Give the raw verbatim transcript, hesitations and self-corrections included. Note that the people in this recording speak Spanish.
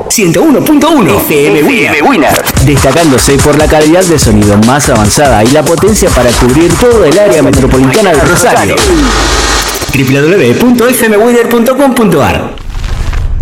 ciento uno punto uno F M Winner. Destacándose por la calidad de sonido más avanzada y la potencia para cubrir todo el área metropolitana de Rosario. w w w punto f m winner punto com punto a r